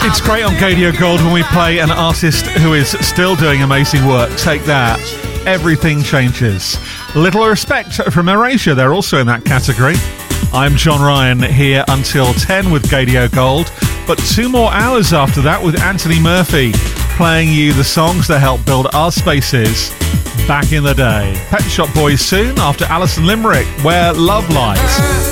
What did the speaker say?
It's great on Gadio Gold when we play an artist who is still doing amazing work. Take that. Everything changes. Little Respect from Erasure, they're also in that category. I'm John Ryan, here until 10 with Gadio Gold, but 2 more hours after that with Anthony Murphy, playing you the songs that helped build our spaces back in the day. Pet Shop Boys soon, after Alison Limerick, Where Love Lies.